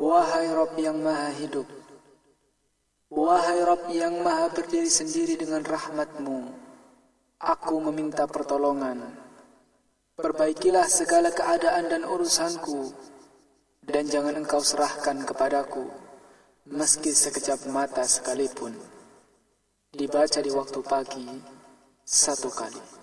Wahai Rabb yang maha hidup, wahai Rabb yang maha berdiri sendiri dengan rahmat-Mu, aku meminta pertolongan. Perbaikilah segala keadaan dan urusanku, dan jangan Engkau serahkan kepadaku, meski sekejap mata sekalipun. Dibaca di waktu pagi 1 kali.